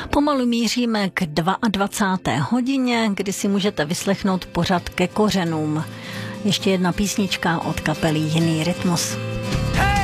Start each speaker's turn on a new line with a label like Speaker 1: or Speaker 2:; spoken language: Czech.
Speaker 1: Pomalu míříme k 22. hodině, kdy si můžete vyslechnout pořad Ke kořenům. Ještě jedna písnička od kapely Jiný rytmus.